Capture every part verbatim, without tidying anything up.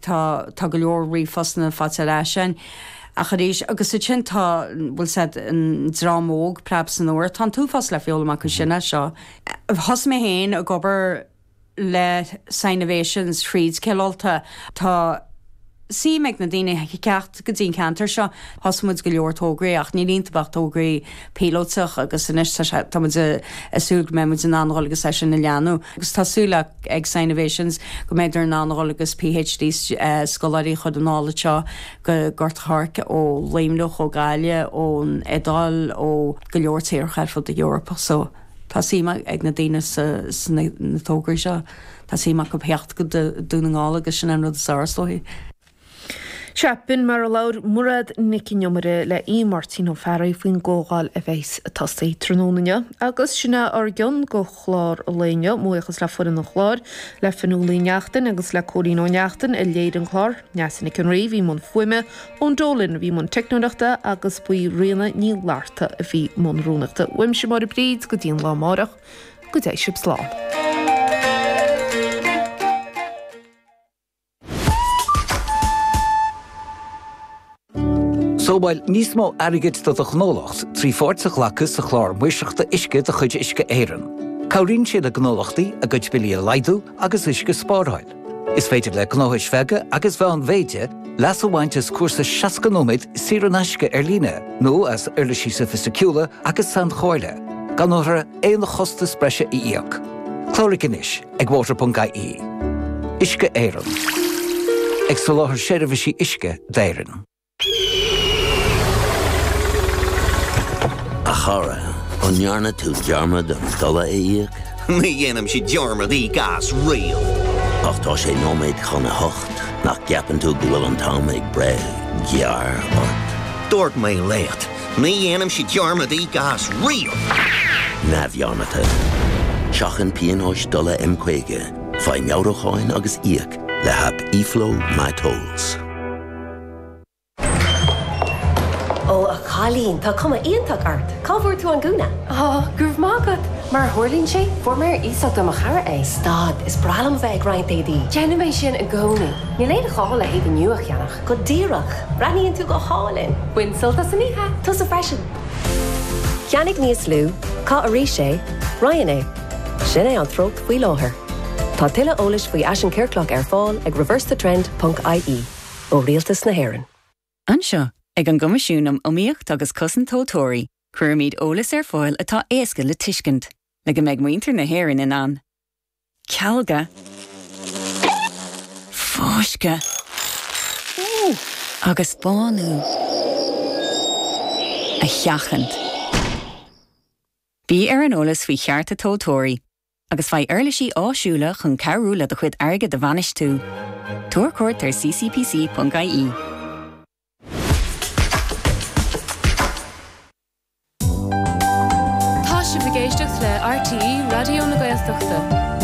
tá tá go leor riomh na fáilte leis sin. A charéis agus sa sin tá bhfuil said an drámóg preps an uair tá túfas le fiolala go sinna seo. Thos mé héin a gobar le Sinovations Freeds ceolta tá sí meid na daine ceart go dtíon cantar seo hasmuid go leor tógraí ach ní líontabach tógraí pílóteach agus inis táid asúil go méid an anrálagus sé sin na leanú. Agus tásúla ag Sinovations go méidir an anrálagus PhD scoláirí chud an ála seo go gortthart ó léimlech ó Gáile ó Edáil ó go leor tíorchaid fud a Eorpa so tá síma ag na daine na tógraí seo tá síma go pecht go dúna ngála agus sin an rud sáirslóí. Seapin mar a laur murad nicinneomara le í Martin ó Ferraí faoin gógáil a bheits a tasaí trónónaine, agus sinna ar gion go chlár a léine muochas le furan na chláir le fanúlaí neachtain agus le cóín ó neachtain i léad an chlár, neasanna cin raí bhí mún fuime ón dólinn bhí mún technoireachta agus buí riana ní láirta a bhí mún rúnachta. Uim se mar a bríd go dtíon lá márach go d éisib slán. Sóbáil níos mó airgid do a gnólacht trí fórtach lachas a chlár muiseachta isce a chuid isce éireann. Cabhríonn siad a gnólachtaí a gcuid bilí a leidú agus isce spáráil. Is féidir le gnóthais feige agus bheith an bhéide leas amhaintes cuasa seascanóid siar an aisce ar líne nó as uirlisí sa fisiciúla agus san choirle, gan nóthra éon chosta spreise i íoc. Chlóric inis ag water dot I E. Isce éireann. Ag sa láthar séirbhísí isce d'éireann. A chara, an nearna tú dearmad an dala éiag? Ní dhéanam si dearmad í gas rial. Ach tá sé nóméid chuna hocht, nach ceapan tú go bhfuil an tám ag bre, gear ort. Dúirt mé léat, ní dhéanam si dearmad í gas rial. Na bhearnata. Seachan píonóis dala imcuige, fai meabhracháin agus íag le hap E-Flow My Tolls. Ó a chalín tá cuma íontach art. Cábhúir tú an gúna? Á, gurb mágad. Mar thuirlín sé, for mar ísach do chara é. Stad, is bralam bheith graint édí. Genimé sin a gcónaí. Ní léad a chála éad an nuach cheannach. Go díreach. Braníonn tú go hálinn. Winsolta san ihe. Tus a freisin. Ceannig níos lú, cá a rí sé, Ryan é. Sin é an tróg faoi láthair. Tá tuile eolais faoi Ashen Kirkloch ar fáil ag reverse the trend dot I E. Ó rialtas na hÉireann. Anseo. Ag an gomasisiúnam omíocht agus cosan tótóirí, chuir míad ólas ar fáil atá éasca le tuiscint, le go méid muintir na hÉireann in an. Cealga. Fáisce. Agus bánú. A cheachant. Bhí ar an ólas faoi chearta tótóirí, agus bhaid airlisí áisiúla chun cearúla do chuid airgid a bhanis tú. Tuair cuairt ar C C P C dot I E. Géisteach le R T E Radio na Gaeltachta.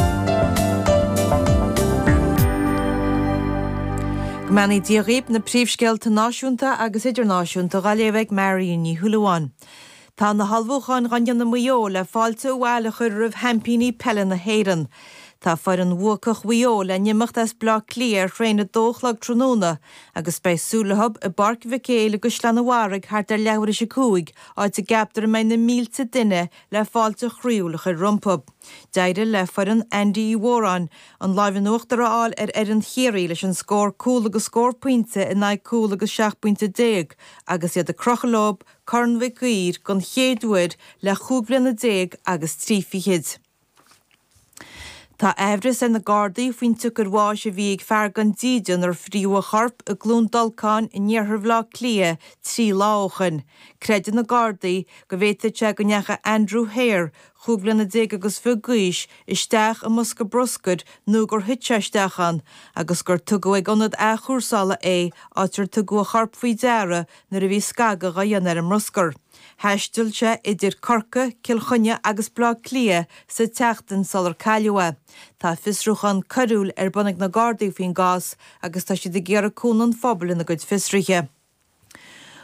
Gmannaí díoghíb na príomhscéalta náisiúnta agus idirnáisiúnta Gaillimh Marion ní Thualaháin. Tá na halbhúcháin ganneanna muo le fáilte bhála chur rih hempíní pelle na hÉireann. Tá fear an bhuacach mhuo le nimmacht as blá clí ar réine dóchlag tróna agus bei súlahab a barc bhicéile go sleanahharraigh thart ar leabhar sé cúig áit a gaptar me na mílte duine le fáilte chríúlacha rumpub. Deire le fear an Andy Warren an láimhin nuachtar áil ar ar an chéirí leis an scór cúil agus scór puinte in naid cúil agus seach puinte déag agus iad a crochalób corn bhicír gon chéadúid le chúgblianna déag agus trífihiid. Tá ehris in na Gardaí faoin tugur bháis a bhí ag fear gan dídean ar phríú a charp a glún dalcán i níorthar bhlá clia trí láchan. Creidir na Gardaí go bhhéite te go necha Andrew Hare, chúglanna déag agus fugaíis isteach a musca broscud nó gur hitseistechan, agus gur tugu ag anad a chúrsála é átar tugu a charp faoi deara nar a bhí scaga ga dhéanar an muscar. Heistil se idir Corca, Kilchunne agus blá clia sa teachtain salar cailewa. Tá fisrúchan carúil ar bunnig na Gardaí faoin gás agus tá si de géar cúnan fphobal in na gcuid fisrithe.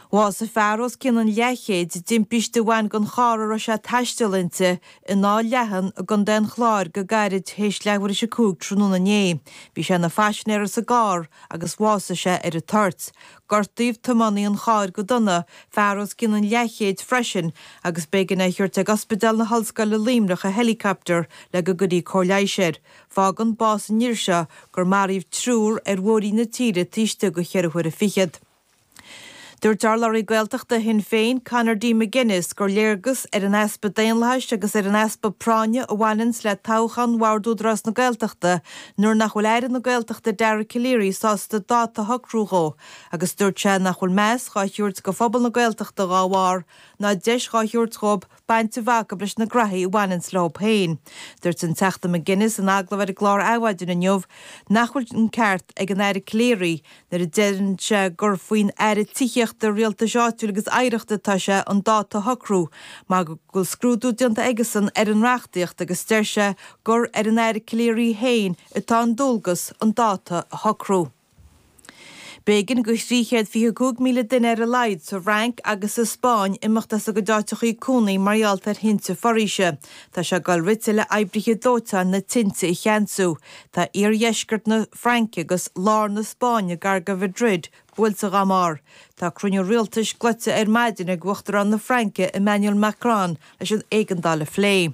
Was a fearros cin an lechéid dimpis de bhain gon chára a se taistelinte in ná lehan a gon den chláir go gairid héis lehhar se cúg trúna né. Bhí sé na fasnéir sa gár agus bhása se ar a tart. Gortaíomh tomaní an cháir go donna fearros cin an lechéid freisin agus began é thuirt ag ospidal na hallscoil le límreach a helicopter le go godaí cóirléisiir. Fágan bás an níirse gur maríomh trúr ar bhórí na tíre tíiste go chearhuiir a fichiad. Dúir darlarí Gaeltachta hin féin Conor D. McGuinness gur léirgus ar an espa daonlaist agus ar an espa práine a bhhainins le táchan bhardú dras na Gaeltachta nuair nach bhfuil éireann na Gaeltachta Derek Killeary sásta dáta hocrúgó agus dúirt sé nach bhfuil meas gá thiúirt go phobal na Gaeltachta gá bhar ná deis gá thiúirt chob bainte bhaca bris na grathaí bhhainins le péin. Dúirt an teachta McGuinness an aglah ar a glár áhaidir na neomh nach bhfuil an ceart ag an éire Killeary nar a dean se gur faoin éire tíocht de rialta seáitiúil agus éireachta tá sé an dáta hocrú, má go gúil scrúdú dianta aigesan ar an reachtaíocht agus steir sé gur ar an éire Killeary héin atá an dulgus an dáta hocrú. Bégan go tríchéad fi cúg míle duine ar a leid sa rank agus sa Spáin imachtas a go dáiteach í cúnaí marialta ar hinte foríise. Tá se gáil rite le eibrithe dóta na tinte i cheansú. Tá iarhéisgurt na Franke agus lár na Spáine gar go Madrid bhfuilsa gamár. Tá cruniú rialtais gluite ar maidin ag uachtar an na Franke Emmanuel Macron leis an éigeandála flé.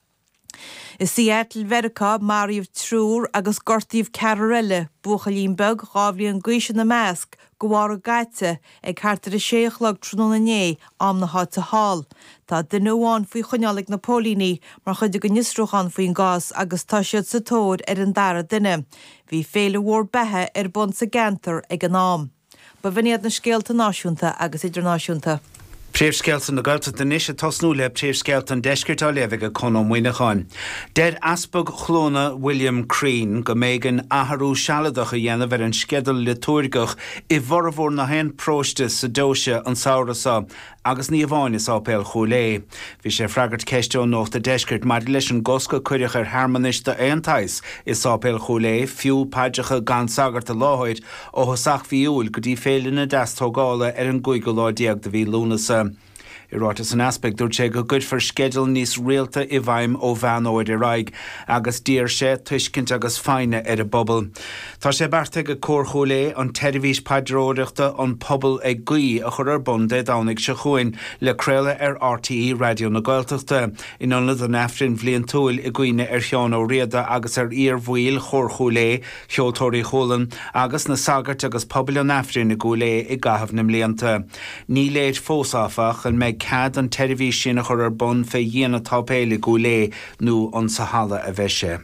Is Seattle Vericá maríomh trúr agus gortaíomh cararille buchalín beg gábhríon gcuise na measc go bhhar a gaite ag cartar a séochlag trúna né am na háta hall. Tá duine bháin faoi chunealaigh na pólíní mar chuide go nisrúchan faoin gás agus tá siad sa tóir ar an dara duine. Bhí féle mhór bethe ar bun sa gentar ag an nám. Ba bhíad na scéalta náisiúnta agus idirnáisiúnta. Príomhscéalta na Gaeltachta níos a tosnú le príomhscéalta an deiscirt á léamh go chun muoineáin. Deir aspag chlóna William Crean go mégan athrú sealadach a dhéanamh ar an skedal liturgach i bhormhór na hen próiste sa dóise an saorasá agus ní bháin is ápéil chulé. Bhí sé freagart ceisteo nócht a deiscirt mar leis an gosca cuireach ar harmonista éantais is ápéil chulé fiú paideacha gan sagart a láthid ó thosach fiúil go dtí féilina deastógála ar an gcuige láideag de bhí lúnasa. I rátas an aspect dúirt sé go good for schedule níos réalta i bhaim ó bhean óid i raig agus dír sé tuiscint agus fáine ar a bobbal. Tá sé bearta go cóirchólé an televís padróireachta an pobl ag gaí a chur ar bun de dánig se chuin le creile ar R T E radio na Gaeltachta in anad an efrin bhlion túil i gcuine ar cheann ó riada agus ar íormhuiil chóirchólé cheoltóirí cholan agus na sagart agus pobl an efrin i gúlé i gahabh na mblianta. Ní léid fósáfach an meid cad an televís sin a chur ar bun fé dhéana tápéile gúlé nó an sahala a bheise.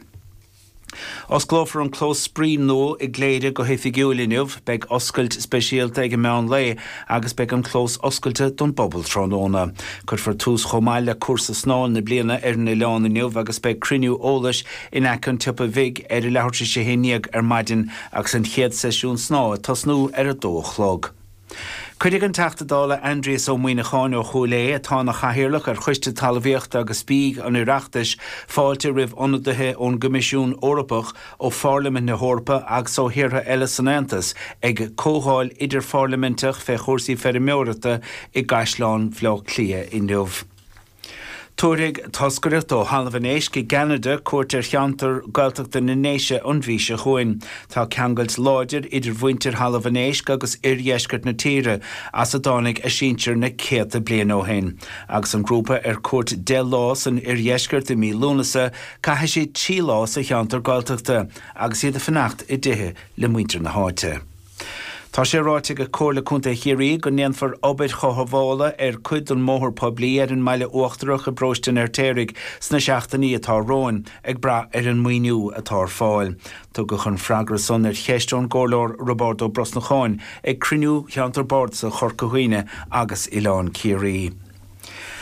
Os glófar an clós sprín nó i gléide go héfigiúlinniuh beag oscailt speisialta ag meán lé agus beag an clós oscailte don bobbal trónóna. Chur for tús chomáil le cuasa snáin na bliana ar na leánaniuh agus beag criniú ólais in echan tupa bhig ar i lehairte sé héniag ar maidin agus an chéad seisiún sná tasnú ar a dóchlog. Cuidig an teachtadála Andreas ó Muoineáin ó Chulé atá na chahirirlach ar chuiste talmhaíochta agus spíg an iireachtais fáilte ribh ionadathe ón Gomisiún Eorpach ó Pharlaiment na Hórpa agus ó thiartha eile san Aontas ag cóháil idir pharlamentach fe chósaí feirmeorata i gaiisleán bhleog clia i nuamh. Túraigh toscaireacht ó Halvanéis go Canada cuairtear cheantar Gaeltachta na néise an bhíse chuin. Tá ceangailt láidir idir bhaintear Halvanéis agus iarhéisgurt na tíre as a dánig a síontear na céadta bliain ó hain. Agus an grúpa ar cuairt de lás an iarhéisgurt i mí lúnasa caithe sé tí lás a cheantar Gaeltachta agus iad a fanacht i dtithe le muintear na háite. Tá sé ráite go cóirla cúnta chiaí go néanfar obair chohabhála ar cuid an móthir poblí ar an meile uachtarach a brostin ar téirigh sna seachtaí atá róin ag bra ar an muoinú atá fáil. Tá go chun freigra son ar cheistón gcóirleoir Roberto Brosnacháin ag criniú cheantar bord sa chorcahuine agus Ileán Ciarí.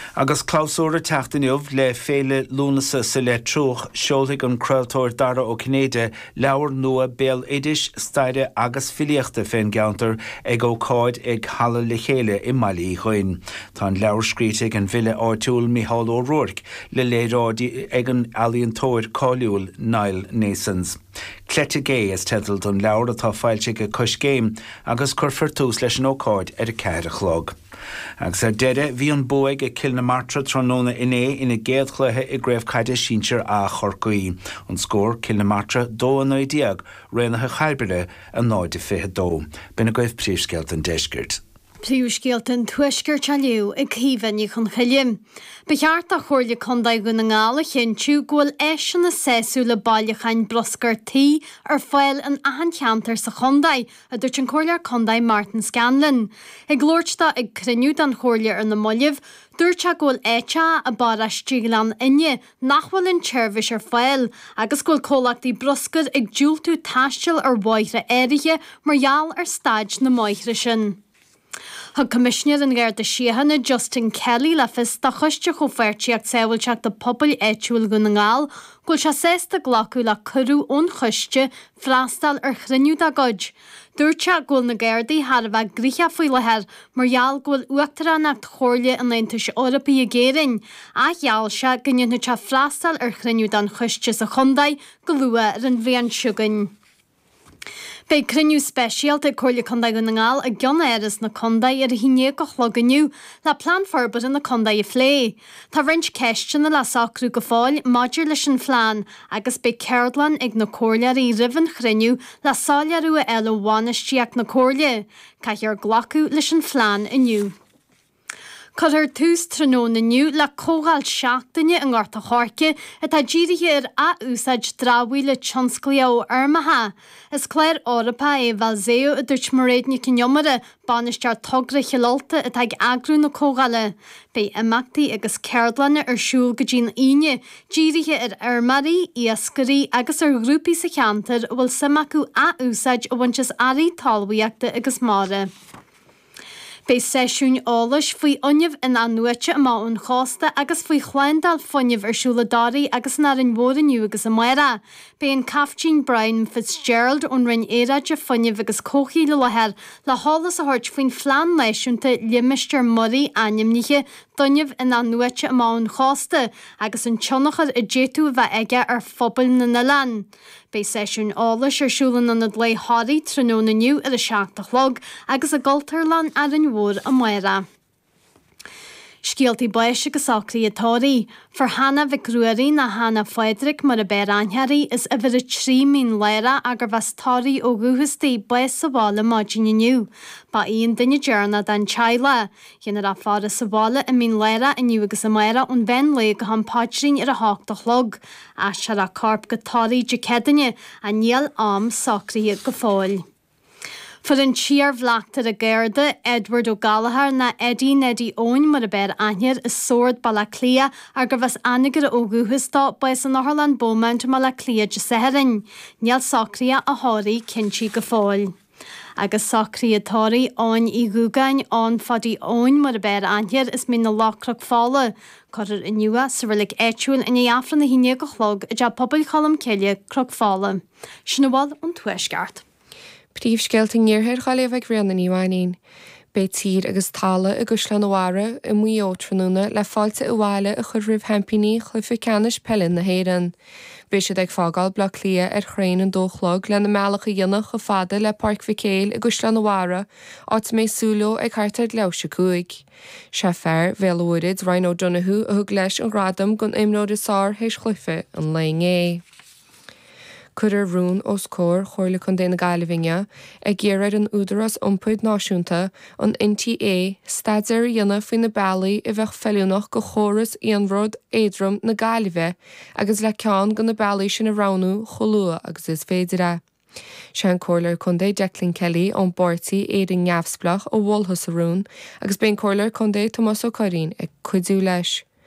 Agus cláusúra teachtainniuh le féle lúnasa sa le trúch seoltaigh an creaaltóir dara ó Cnéide leabhar nua béal idiis staire agus filiochta féin geantar ag ó cáid ag hala le chéile i Mali chuin. Tá leabhar scríteigh an bhile áitiúil Micheál O'Rourke le léráidí ag an alíontóir cáiliúil Niall Nasons. Clete gé is tedal don leabhar atá fáilte go cos céim agus chur tús leis an ócáid ar a ceir a chlog. Agus ar deire bhí an buig a Kilnamartra tróna iné ina géad chluthe i gréibh caide sínsir a chorcaí. An scór Kilnamartra dó an oidiag rénathe chaibrile a náide fithe dó. Bina goibh príomhsceilt an deisgirt. Príomhsceilt an tuisgirt a liú ag cíhanne chun chilim. Becheart a chóirle condaid go na ngála chinú ghfuil éis na séú le bailchain broscar tí ar fáil an ahan cheantar sa chondaid a dúirt an chóirlear condaid Martin Scanlon. Ag glóirta ag criniú an chóirle ar na mollih, dúirte ghfuil éite a bara stíglan inne nachhfuil in tseirbhis ar fáil, agus ghfuil cólachtaí broscar ag dúiltú taistil ar bhaithre éirithe margheall ar staid na maithre sin. Thg Commissioner an Ghairde Síochanna Justin Kelly le fis de chuiste go feirtíach saoilteach de pobl éitiúil go na ngáil, ghfuil se sésta glacu le curú ón chuiste freastal ar chriniú a gcuid. Dúirte ghfuil na Gairdaí har bheith gríthe faoi lethir margheall ghfuil uachtar nach chóirle an Aontais Eorpaí a géireann, a gheall se gnneann se freastal ar chriniú an chuiste sa chondaid go luath ar an bhíon siúgain. Bei criniú speisialt ag chóirle condaid go na ngáil a gcionn éiris na condaid ar a híine go chloganiu le plán forbar in na condaid i phlé. Tá rint ceistena le sacrú go fáil maidir leis an phlean agus bei Cairlan ag na cóirlear í rivan chriniú le sáilearú a eile bháinisteach na cóirle, caiith ar glacu leis an phlean inniu. Cuir tús tróna nniu le cógáil seachtaine an gharta chárce a tá ddíirithe ar a úsáid dráhaí le tionsclaí ó armathe. Is cléir Eorpa é bhilséú a dúirt mar réadne cinneomara banistear togra chiolta a ag agrú na cógáile. Bei imachtaí agus Cairlanne ar siúil go dtín aine, ddíirithe ar armarí, iascarí agus ar grúpaí sa cheantar bhfuil samachú a úsáid ó bhaintes airí talmhaíochta agus mára. Bei séisiún álais faoi ionneamh in an nuaite má ón chásta agus faoi chláindal fonneamh ar siúladáí agus nar an móraniu agus a maira. Bei an Caftín Brian Fitzgerald ón rin éireide fonneamh agus cóchaí le lethir le hálas a thuirt faoin phlean leisiúnta Limistéar Murray ainmnithe donneamh in an nuaite má ón chásta agus an tionachar a déitú bheith aige ar phobal na Nolán. Bei séisiún álais ar siúlan an lé háirí tróna nniu ar a seachtach log agus a Galtarlan ar an mhór a maira. Scialtaí baise go sacraí atáirí, for Hannah Vicruarí na Hannah Frederick mar a béir anhearí is a bhir trí mín leire agur bheas táirí ó gúhastaí bais sa bhála máidine nniu. Ba íon duine dearna den teile, dhéanaar a fáda sa bhála a mín leire inniu agus a maira ón bhein le go an páidrín ar a háchtach log, a se a carp go táirí de cedaine a níl am sacraí go fáil. For an tíar bhleachtar a Gairde, Edward O'Gallagher na Eddie Neddy Owen mar a béir aithnear is sórt balla clia ar gur bheas anagar ó gúthastá bais an Northland Bowmount mar le clia de saharin. Níl sacria a háirí cinnti go fáil. Agus sacrí atáirí áin í gúgain an fadí óin mar a béir aithnear is mí na lacrach fála. Cuir inniua sa bhfuil éitiúil in éafran na híine go chlog a de pobl chalam ceile crog fála. Sinna bháil an tuaisceart. Príomhsceilt an níorthir chaile bheith rianna níháin. Bei tír agus talla a guslan óhara i muo tróna le fáilte i bháile a chur rih hempíní chlufa ceannis pelin na héan. Bei siad ag fágáil bla clia ar chrain an dóchlog le na mealacha dionach go fada le Parc Vicéil i guslan óhara áit mé súló ag chartard leise cuaig. Se fearr bhéalúid Ryan O'Donoghue a thug leis an gradam gon imród is sár héis chlufa an lein é. Cuidir rún os cór chóirla chun déna gaiilehhinge ag ggéad an údaras iompaid náisiúnta an N T A staidir dhéanana faoin na bailí i bheith feiliúnach go chóras ionród éadrom na gaiileheh agus le ceann go na bailí sin a ranú cholua agus is féidir. Se an cóirlar chun dé Declan Kelly ón bortaí éidir neamhsplach ó bhfolthas a rún agus ben cóirlar chun dé Tomás Ó Corrín ag cuidú leis.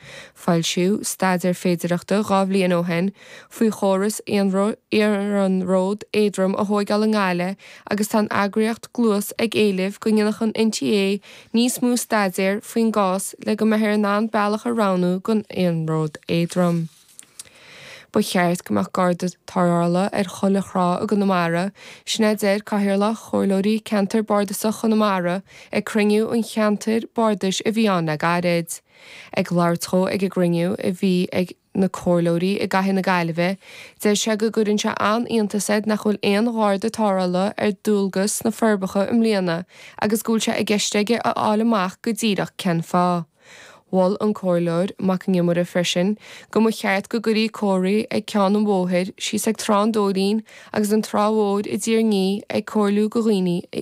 Fáil siú staidir féidireachta gábhlíon ó hen faoi choras ar an ród éadrom a thógáil an gáile agus tá agriocht glúas ag éileh go nginach an N T A níos mú staidir faoin gás le go methir ná bailach a ranú gon éon ród éadrom. Ba cheart gomach garda tarla ar cholará a go namara, sinna déir caiirla chorlóí cantar bardasa chunamara ag cringú an cheantar bardais a bhíán na gaiid. Ag láirtó ag a gringú a bhí ag na córlóí i gahinn na gaiileh, déir se go gurinn se an íontasaid nach chuil éon gáda tarla ar dúlgus na forbacha im líana, agus gúilte i gceisteige a álamach go ddíireach cen fá. Wall an córlóir mac an gimar a frisin, go mo cheart go gurí cóirí ag cean an bóthir, sí ag trán dóín agus an tráhód i ddír ní ag córlú go rií